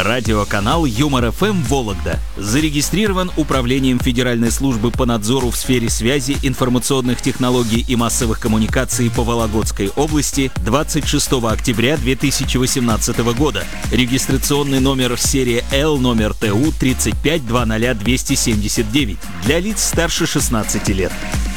Радиоканал Юмор ФМ Вологда зарегистрирован Управлением Федеральной службы по надзору в сфере связи, информационных технологий и массовых коммуникаций по Вологодской области 26 октября 2018 года. Регистрационный номер серия L номер ТУ 3520279 для лиц старше 16 лет.